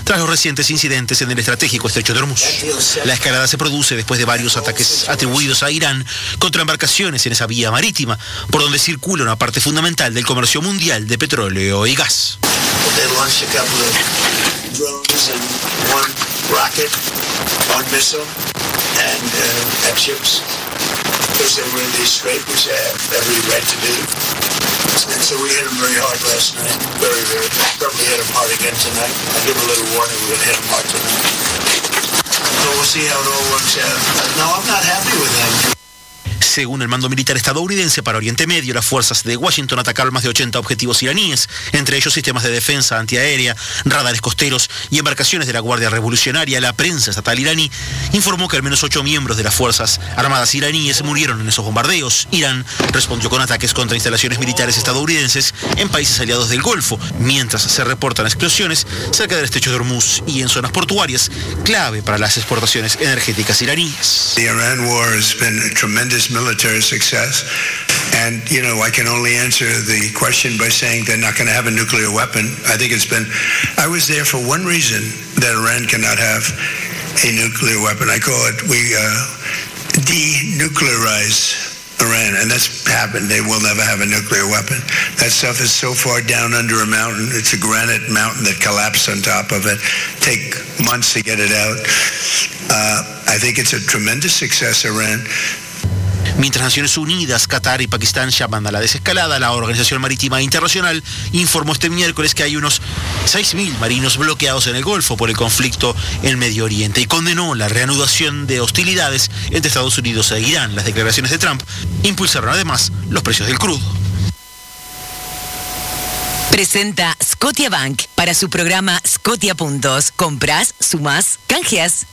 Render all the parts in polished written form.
tras los recientes incidentes en el estratégico estrecho de Hormuz. La escalada se produce después de varios ataques atribuidos a Irán contra embarcaciones en esa vía marítima, por donde circula una parte fundamental del comercio mundial de petróleo y gas. Because they were in the strait, which they have every right to do. And so we hit them very hard last night. Very, very. Probably hit them hard again tonight. I give them a little warning, we're going to hit them hard tonight. So we'll see how it all works out. No, I'm not happy with them. Según el mando militar estadounidense para Oriente Medio, las fuerzas de Washington atacaron más de 80 objetivos iraníes, entre ellos sistemas de defensa antiaérea, radares costeros y embarcaciones de la Guardia Revolucionaria. La prensa estatal iraní informó que al menos 8 miembros de las fuerzas armadas iraníes murieron en esos bombardeos. Irán respondió con ataques contra instalaciones militares estadounidenses en países aliados del Golfo, mientras se reportan explosiones cerca del estrecho de Hormuz y en zonas portuarias, clave para las exportaciones energéticas iraníes. The Iran war has been a tremendous military success, and I can only answer the question by saying they're not going to have a nuclear weapon. I was there for one reason, that Iran cannot have a nuclear weapon. I call it, we denuclearize Iran, and that's happened. They will never have a nuclear weapon. That stuff is so far down under a mountain. It's a granite mountain that collapsed on top of it. Take months to get it out. I think it's a tremendous success, Iran. Mientras Naciones Unidas, Qatar y Pakistán llaman a la desescalada, la Organización Marítima Internacional informó este miércoles que hay unos 6.000 marinos bloqueados en el Golfo por el conflicto en Medio Oriente y condenó la reanudación de hostilidades entre Estados Unidos e Irán. Las declaraciones de Trump impulsaron además los precios del crudo. Presenta Scotiabank para su programa Scotia Puntos. Compras, sumas, canjeas.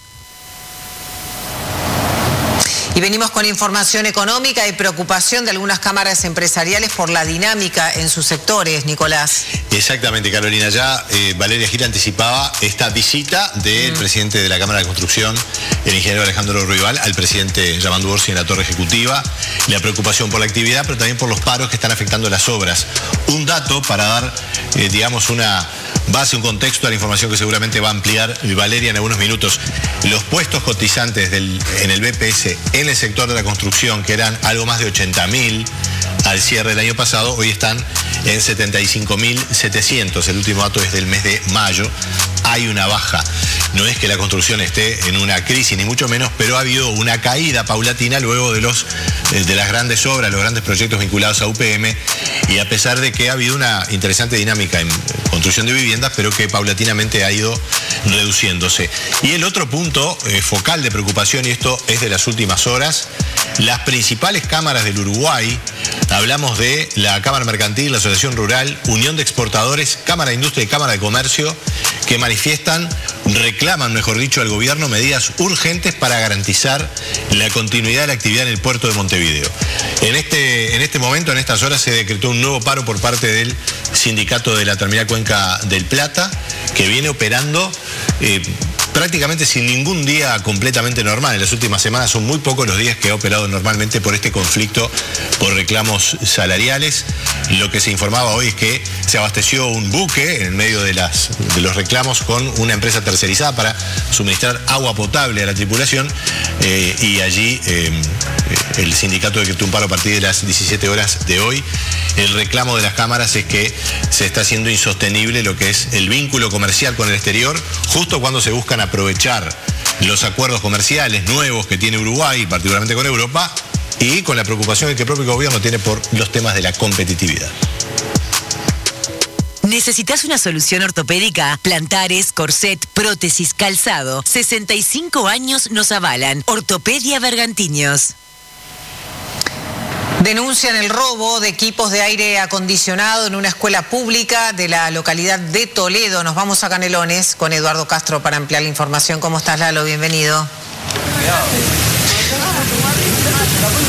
Y venimos con información económica y preocupación de algunas cámaras empresariales por la dinámica en sus sectores, Nicolás. Exactamente, Carolina. Ya Valeria Gil anticipaba esta visita del presidente de la Cámara de Construcción, el ingeniero Alejandro Ruibal, al presidente Yamandu Orsi en la Torre Ejecutiva. La preocupación por la actividad, pero también por los paros que están afectando las obras. Un dato para dar, una base, un contexto a la información que seguramente va a ampliar Valeria en algunos minutos. Los puestos cotizantes en el BPS en el sector de la construcción, que eran algo más de 80.000 al cierre del año pasado, hoy están en 75.700. El último dato es del mes de mayo. Hay una baja. No es que la construcción esté en una crisis, ni mucho menos, pero ha habido una caída paulatina luego de las grandes obras, los grandes proyectos vinculados a UPM, y a pesar de que ha habido una interesante dinámica en construcción de viviendas, pero que paulatinamente ha ido reduciéndose. Y el otro punto focal de preocupación, y esto es de las últimas horas, las principales cámaras del Uruguay, hablamos de la Cámara Mercantil, la Asociación Rural, Unión de Exportadores, Cámara de Industria y Cámara de Comercio, que reclaman, mejor dicho, al gobierno medidas urgentes para garantizar la continuidad de la actividad en el puerto de Montevideo. En este momento, en estas horas, se decretó un nuevo paro por parte del sindicato de la Terminal Cuenca del Plata, que viene operando prácticamente sin ningún día completamente normal. En las últimas semanas son muy pocos los días que ha operado normalmente por este conflicto por reclamos salariales. Lo que se informaba hoy es que se abasteció un buque en medio de los reclamos con una empresa tercerizada para suministrar agua potable a la tripulación, y allí el sindicato decretó un paro a partir de las 17 horas de hoy. El reclamo de las cámaras es que se está haciendo insostenible lo que es el vínculo comercial con el exterior, justo cuando se buscan aprovechar los acuerdos comerciales nuevos que tiene Uruguay, particularmente con Europa, y con la preocupación que el propio gobierno tiene por los temas de la competitividad. ¿Necesitas una solución ortopédica? Plantares, corset, prótesis, calzado. 65 años nos avalan. Ortopedia Bergantiños. Denuncian el robo de equipos de aire acondicionado en una escuela pública de la localidad de Toledo. Nos vamos a Canelones con Eduardo Castro para ampliar la información. ¿Cómo estás, Lalo? Bienvenido.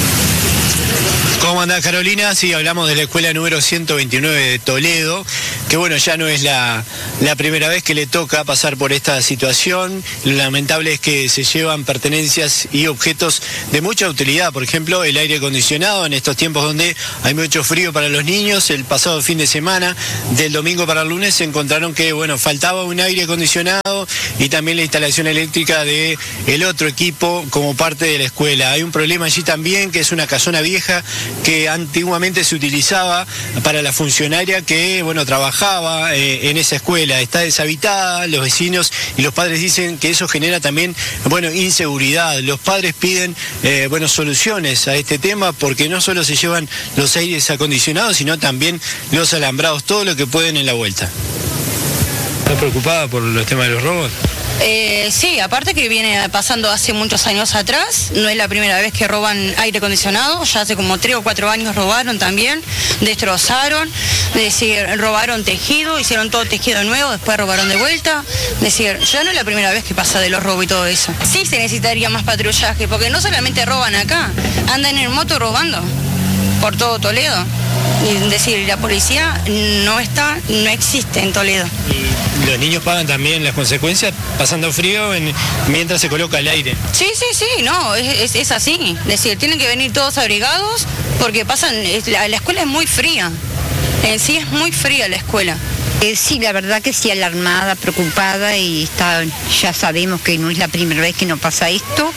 ¿Cómo andás, Carolina? Sí, hablamos de la escuela número 129 de Toledo. bueno, ya no es la primera vez que le toca pasar por esta situación. Lo lamentable es que se llevan pertenencias y objetos de mucha utilidad. Por ejemplo, el aire acondicionado en estos tiempos donde hay mucho frío para los niños. El pasado fin de semana, del domingo para el lunes, se encontraron que, bueno, faltaba un aire acondicionado y también la instalación eléctrica de el otro equipo como parte de la escuela. Hay un problema allí también, que es una casona vieja que antiguamente se utilizaba para la funcionaria que, bueno, trabajaba en esa escuela. Está deshabitada, los vecinos y los padres dicen que eso genera también, bueno, inseguridad. Los padres piden, bueno, soluciones a este tema, porque no solo se llevan los aires acondicionados, sino también los alambrados, todo lo que pueden en la vuelta. ¿Estás preocupada por los temas de los robos? Sí, aparte que viene pasando hace muchos años atrás, no es la primera vez que roban aire acondicionado, ya hace como 3 o 4 años robaron también, destrozaron, es decir, robaron tejido, hicieron todo tejido nuevo, después robaron de vuelta, es decir, ya no es la primera vez que pasa de los robos y todo eso. Sí se necesitaría más patrullaje, porque no solamente roban acá, andan en moto robando por todo Toledo. Es decir, la policía no existe en Toledo. ¿Y los niños pagan también las consecuencias pasando frío mientras se coloca el aire? Sí, no, es así. Es decir, tienen que venir todos abrigados porque la escuela es muy fría. En sí es muy fría la escuela. Sí, la verdad que sí, alarmada, preocupada, y ya sabemos que no es la primera vez que nos pasa esto.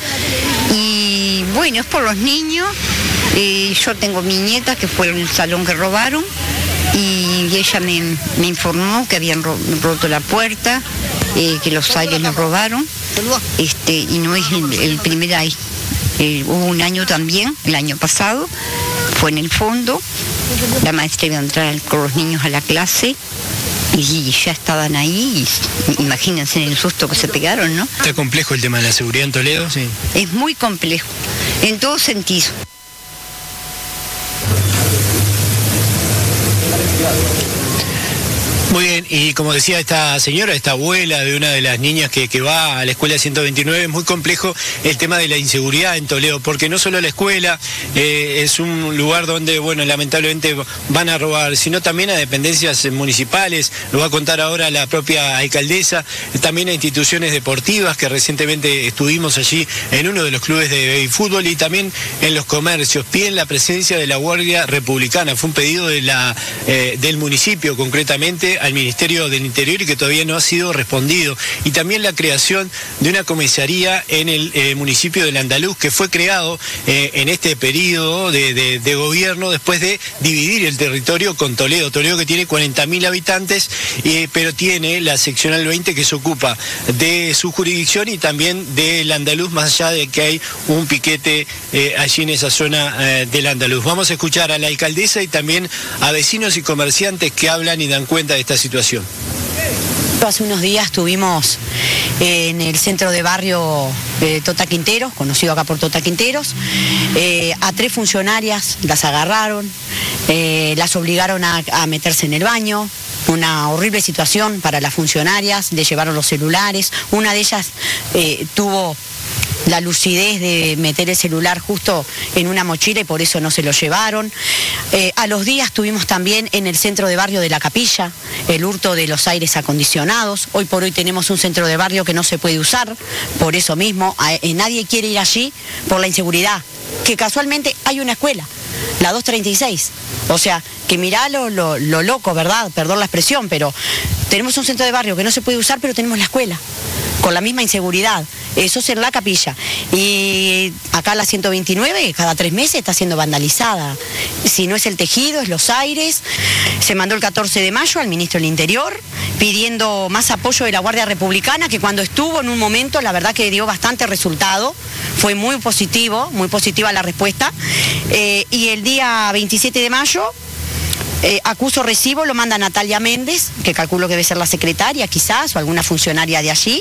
Y bueno, es por los niños. Yo tengo mi nieta que fue en el salón que robaron y ella me informó que habían roto la puerta, que los aires los robaron, y no es el primer aire. Hubo un año también, el año pasado, fue en el fondo, la maestra iba a entrar con los niños a la clase y ya estaban ahí, y imagínense el susto que se pegaron, ¿no? ¿Está complejo el tema de la seguridad en Toledo? Sí. Es muy complejo, en todo sentido. Muy bien, y como decía esta señora, esta abuela de una de las niñas que va a la escuela 129, es muy complejo el tema de la inseguridad en Toledo, porque no solo la escuela es un lugar donde, bueno, lamentablemente van a robar, sino también a dependencias municipales, lo va a contar ahora la propia alcaldesa, también a instituciones deportivas, que recientemente estuvimos allí en uno de los clubes de fútbol, y también en los comercios. Piden la presencia de la Guardia Republicana, fue un pedido del municipio concretamente al Ministerio del Interior y que todavía no ha sido respondido. Y también la creación de una comisaría en el municipio del Andaluz, que fue creado en este periodo de gobierno después de dividir el territorio con Toledo. Toledo, que tiene 40.000 habitantes, pero tiene la seccional 20 que se ocupa de su jurisdicción y también del Andaluz, más allá de que hay un piquete allí en esa zona del Andaluz. Vamos a escuchar a la alcaldesa y también a vecinos y comerciantes que hablan y dan cuenta de esta situación. Hace unos días estuvimos en el centro de barrio Tota Quinteros, conocido acá por Tota Quinteros. A 3 funcionarias las agarraron, las obligaron a meterse en el baño. Una horrible situación para las funcionarias, le llevaron los celulares. Una de ellas tuvo la lucidez de meter el celular justo en una mochila y por eso no se lo llevaron. A los días tuvimos también en el centro de barrio de La Capilla el hurto de los aires acondicionados. Hoy por hoy tenemos un centro de barrio que no se puede usar, por eso mismo nadie quiere ir allí por la inseguridad, que casualmente hay una escuela, la 236. O sea, que mirá lo loco, ¿verdad? Perdón la expresión, pero tenemos un centro de barrio que no se puede usar, pero tenemos la escuela, con la misma inseguridad. Eso es en La Capilla. Y acá la 129, cada 3 meses está siendo vandalizada. Si no es el tejido, es los aires. Se mandó el 14 de mayo al ministro del Interior pidiendo más apoyo de la Guardia Republicana, que cuando estuvo en un momento, la verdad que dio bastante resultado. Fue muy positiva la respuesta. Y el día 27 de mayo... acuso recibo, lo manda Natalia Méndez, que calculo que debe ser la secretaria quizás, o alguna funcionaria de allí.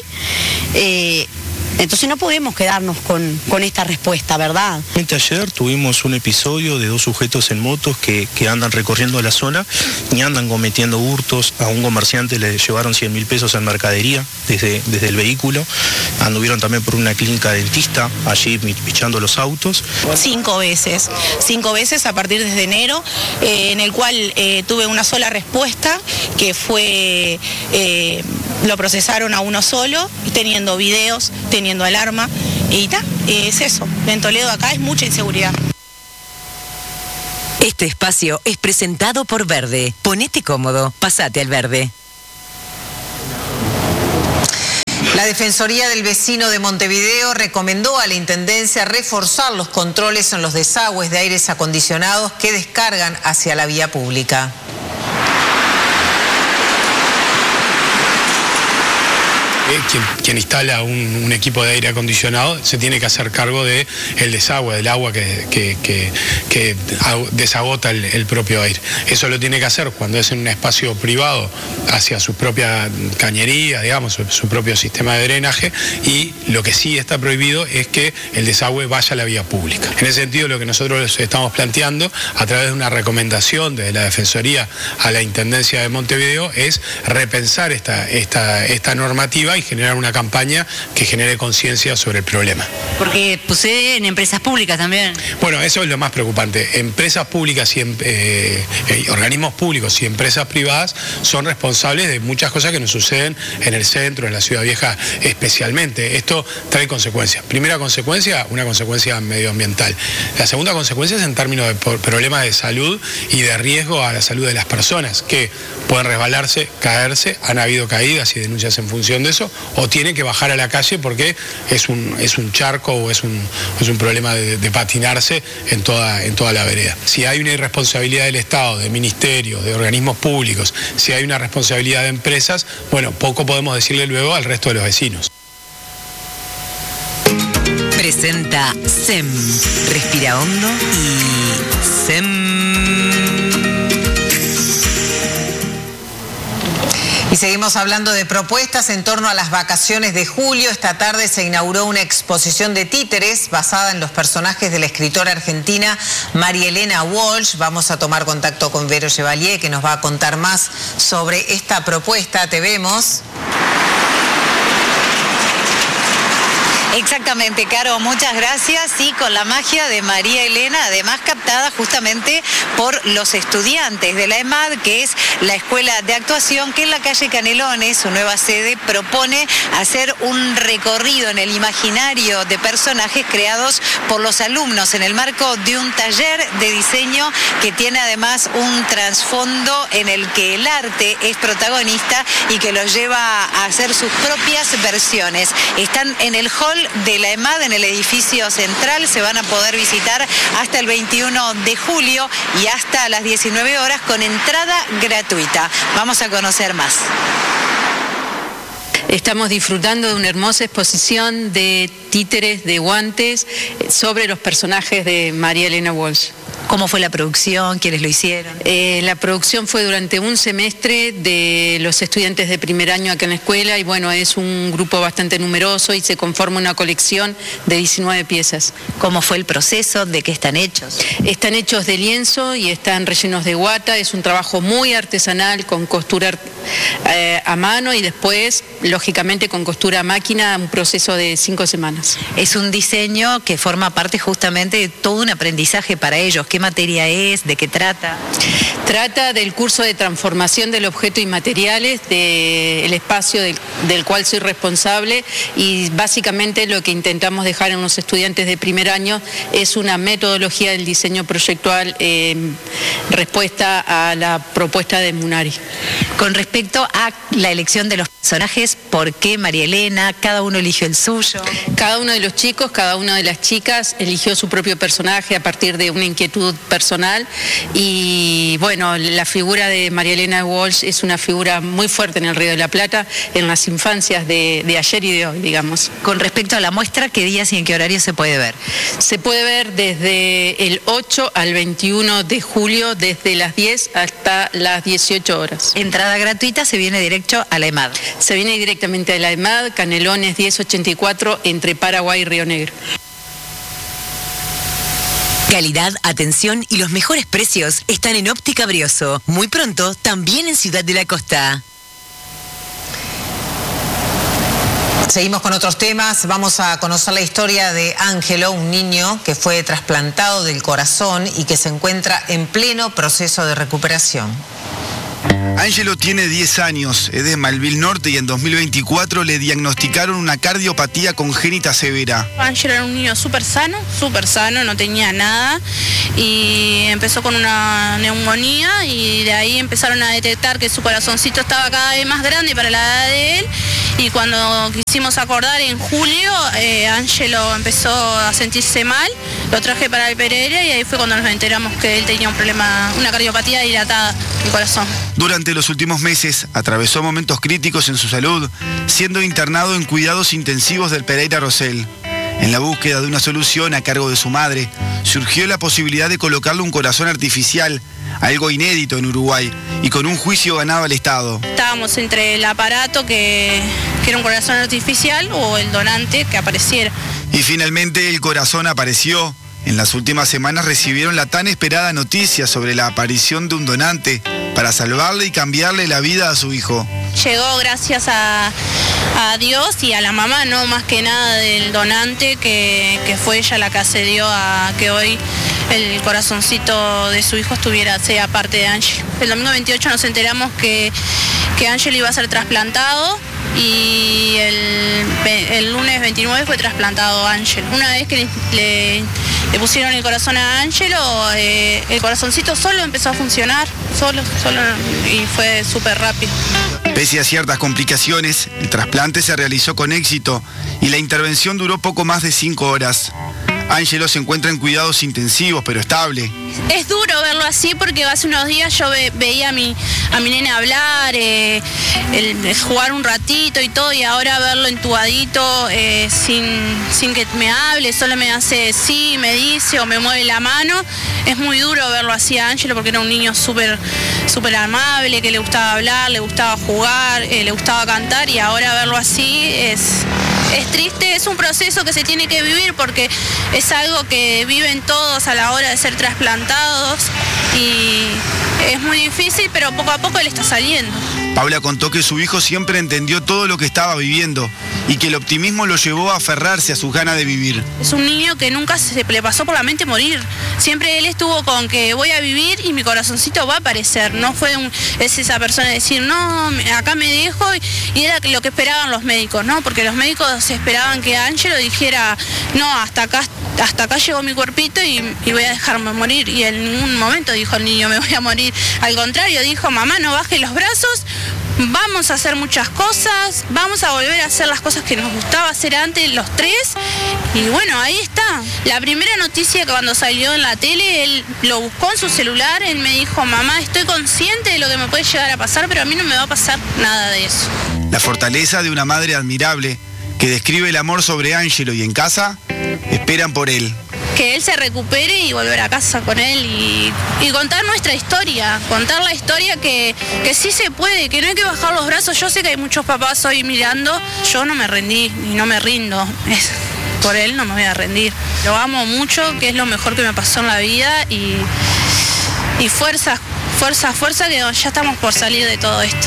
Entonces no podemos quedarnos con esta respuesta, ¿verdad? Ayer tuvimos un episodio de 2 sujetos en motos que andan recorriendo la zona y andan cometiendo hurtos. A un comerciante le llevaron 100.000 pesos en mercadería desde el vehículo. anduvieron también por una clínica dentista, allí pichando los autos. 5 veces a partir desde enero, en el cual tuve una sola respuesta, que fue, lo procesaron a uno solo, teniendo videos, teniendo alarma, y es eso. En Toledo acá es mucha inseguridad. Este espacio es presentado por Verde. Ponete cómodo, pasate al Verde. La Defensoría del Vecino de Montevideo recomendó a la Intendencia reforzar los controles en los desagües de aires acondicionados que descargan hacia la vía pública. Quien instala un equipo de aire acondicionado se tiene que hacer cargo del desagüe, del agua que desagota el propio aire. Eso lo tiene que hacer cuando es en un espacio privado hacia su propia cañería, digamos, su propio sistema de drenaje, y lo que sí está prohibido es que el desagüe vaya a la vía pública. En ese sentido, lo que nosotros estamos planteando a través de una recomendación desde la Defensoría a la Intendencia de Montevideo es repensar esta normativa y generar una campaña que genere conciencia sobre el problema. Porque sucede en empresas públicas también. Bueno, eso es lo más preocupante. Empresas públicas y organismos públicos y empresas privadas son responsables de muchas cosas que nos suceden en el centro, en la Ciudad Vieja especialmente. Esto trae consecuencias. Primera consecuencia, una consecuencia medioambiental. La segunda consecuencia es en términos de problemas de salud y de riesgo a la salud de las personas, que pueden resbalarse, caerse, han habido caídas y denuncias en función de eso, o tienen que bajar a la calle porque es un charco o es un problema de patinarse en toda la vereda. Si hay una irresponsabilidad del Estado, de ministerios, de organismos públicos, si hay una responsabilidad de empresas, bueno, poco podemos decirle luego al resto de los vecinos. Presenta SEM. Respira hondo y SEM. Y seguimos hablando de propuestas en torno a las vacaciones de julio. Esta tarde se inauguró una exposición de títeres basada en los personajes de la escritora argentina María Elena Walsh. Vamos a tomar contacto con Vero Chevalier, que nos va a contar más sobre esta propuesta. Te vemos. Exactamente, Caro, muchas gracias. Y con la magia de María Elena, además captada justamente por los estudiantes de la EMAD, que es la escuela de actuación que en la calle Canelones, su nueva sede, propone hacer un recorrido en el imaginario de personajes creados por los alumnos en el marco de un taller de diseño que tiene además un trasfondo en el que el arte es protagonista y que los lleva a hacer sus propias versiones. Están en el hall de la EMAD, en el edificio central. Se van a poder visitar hasta el 21 de julio y hasta las 19 horas con entrada gratuita. Vamos a conocer más. Estamos disfrutando de una hermosa exposición de títeres, de guantes, sobre los personajes de María Elena Walsh. ¿Cómo fue la producción? ¿Quiénes lo hicieron? La producción fue durante un semestre de los estudiantes de primer año acá en la escuela, y bueno, es un grupo bastante numeroso y se conforma una colección de 19 piezas. ¿Cómo fue el proceso? ¿De qué están hechos? Están hechos de lienzo y están rellenos de guata. Es un trabajo muy artesanal, con costura a mano y después, lógicamente, con costura a máquina, un proceso de 5 semanas. Es un diseño que forma parte justamente de todo un aprendizaje para ellos. ¿Qué materia es? ¿De qué trata? Trata del curso de transformación del objeto y materiales, del espacio del cual soy responsable, y básicamente lo que intentamos dejar en los estudiantes de primer año es una metodología del diseño proyectual en respuesta a la propuesta de Munari. Con respecto a la elección de los personajes, ¿por qué María Elena? ¿Cada uno eligió el suyo? Cada uno de los chicos, cada una de las chicas eligió su propio personaje a partir de una inquietud personal, y bueno, la figura de María Elena Walsh es una figura muy fuerte en el Río de la Plata, en las infancias de ayer y de hoy, digamos. Con respecto a la muestra, ¿qué días y en qué horario se puede ver? Se puede ver desde el 8 al 21 de julio, desde las 10 hasta las 18 horas. Entrada gratuita, se viene directo a la EMAD. Se viene directamente a la EMAD, Canelones 1084, entre Paraguay y Río Negro. Calidad, atención y los mejores precios están en Óptica Brioso. Muy pronto, también en Ciudad de la Costa. Seguimos con otros temas. Vamos a conocer la historia de Ángelo, un niño que fue trasplantado del corazón y que se encuentra en pleno proceso de recuperación. Ángelo tiene 10 años, es de Malvil Norte y en 2024 le diagnosticaron una cardiopatía congénita severa. Ángelo era un niño súper sano, no tenía nada y empezó con una neumonía y de ahí empezaron a detectar que su corazoncito estaba cada vez más grande para la edad de él y cuando quisimos acordar en julio, Ángelo empezó a sentirse mal, lo traje para el Pereira y ahí fue cuando nos enteramos que él tenía un problema, una cardiopatía dilatada del corazón. Durante los últimos meses atravesó momentos críticos en su salud, siendo internado en cuidados intensivos del Pereira Rosell. En la búsqueda de una solución a cargo de su madre, surgió la posibilidad de colocarle un corazón artificial, algo inédito en Uruguay, y con un juicio ganado al Estado. Estábamos entre el aparato que era un corazón artificial o el donante que apareciera. Y finalmente el corazón apareció. En las últimas semanas recibieron la tan esperada noticia sobre la aparición de un donante para salvarle y cambiarle la vida a su hijo. Llegó gracias a Dios y a la mamá, no más que nada del donante, que fue ella la que accedió a que hoy el corazoncito de su hijo sea parte de Ángel. El domingo 28 nos enteramos que Ángel iba a ser trasplantado y el lunes 29 fue trasplantado Ángel. Una vez que le pusieron el corazón a Ángelo, el corazoncito solo empezó a funcionar, solo, y fue súper rápido. Pese a ciertas complicaciones, el trasplante se realizó con éxito y la intervención duró poco más de 5 horas. Ángelo se encuentra en cuidados intensivos, pero estable. Es duro verlo así porque hace unos días yo veía a mi nene hablar, jugar un ratito y todo, y ahora verlo entubadito, sin que me hable, solo me hace sí, me dice o me mueve la mano. Es muy duro verlo así a Ángelo porque era un niño súper amable, que le gustaba hablar, le gustaba jugar, le gustaba cantar, y ahora verlo así es triste. Es un proceso que se tiene que vivir porque es algo que viven todos a la hora de ser trasplantados y es muy difícil, pero poco a poco él está saliendo. Paula contó que su hijo siempre entendió todo lo que estaba viviendo y que el optimismo lo llevó a aferrarse a sus ganas de vivir. Es un niño que nunca se le pasó por la mente morir. Siempre él estuvo con que voy a vivir y mi corazoncito va a aparecer. No fue es esa persona de decir, no, acá me dejo, y era lo que esperaban los médicos, ¿no? Porque los médicos esperaban que Ángelo dijera, no, hasta acá llegó mi cuerpito y voy a dejarme morir. Y en ningún momento dijo el niño, me voy a morir. Al contrario, dijo, mamá, no baje los brazos, vamos a hacer muchas cosas, vamos a volver a hacer las cosas que nos gustaba hacer antes los tres. Y bueno, ahí está. La primera noticia que cuando salió en la tele, él lo buscó en su celular, él me dijo, mamá, estoy consciente de lo que me puede llegar a pasar, pero a mí no me va a pasar nada de eso. La fortaleza de una madre admirable que describe el amor sobre Ángelo, y en casa esperan por él. Que él se recupere y volver a casa con él y contar nuestra historia, contar la historia que sí se puede, que no hay que bajar los brazos. Yo sé que hay muchos papás hoy mirando, yo no me rendí y no me rindo, por él no me voy a rendir. Lo amo mucho, que es lo mejor que me pasó en la vida, y fuerza, que ya estamos por salir de todo esto.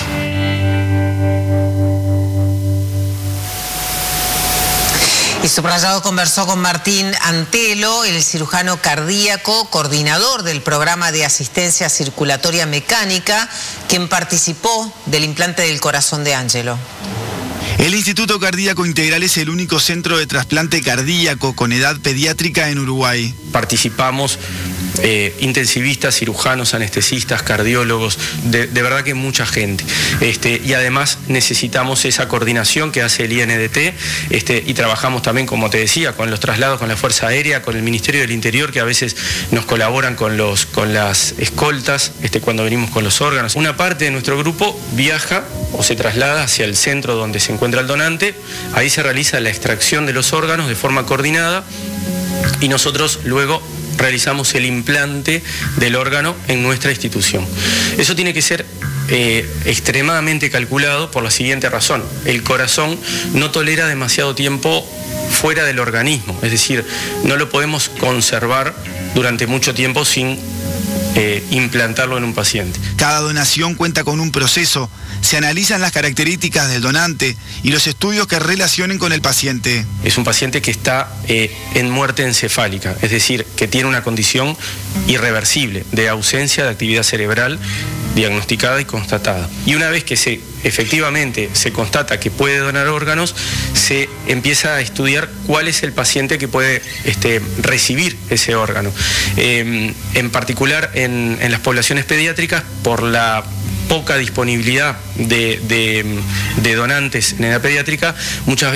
Y Subrayado conversó con Martín Antelo, el cirujano cardíaco, coordinador del programa de asistencia circulatoria mecánica, quien participó del implante del corazón de Ángelo. El Instituto Cardíaco Integral es el único centro de trasplante cardíaco con edad pediátrica en Uruguay. Participamos intensivistas, cirujanos, anestesistas, cardiólogos, de verdad que mucha gente. Y además necesitamos esa coordinación que hace el INDT, y trabajamos también, como te decía, con los traslados con la Fuerza Aérea, con el Ministerio del Interior, que a veces nos colaboran con las escoltas, cuando venimos con los órganos. Una parte de nuestro grupo viaja o se traslada hacia el centro donde se encuentra el donante, ahí se realiza la extracción de los órganos de forma coordinada y nosotros luego realizamos el implante del órgano en nuestra institución. Eso tiene que ser extremadamente calculado por la siguiente razón: el corazón no tolera demasiado tiempo fuera del organismo, es decir, no lo podemos conservar durante mucho tiempo sin implantarlo en un paciente. Cada donación cuenta con un proceso se analizan las características del donante y los estudios que relacionen con el paciente. Es un paciente que está en muerte encefálica, es decir, que tiene una condición irreversible de ausencia de actividad cerebral diagnosticada y constatada. Y una vez que efectivamente se constata que puede donar órganos, se empieza a estudiar cuál es el paciente que puede recibir ese órgano. En particular en las poblaciones pediátricas, por la poca disponibilidad de donantes en edad pediátrica, muchas veces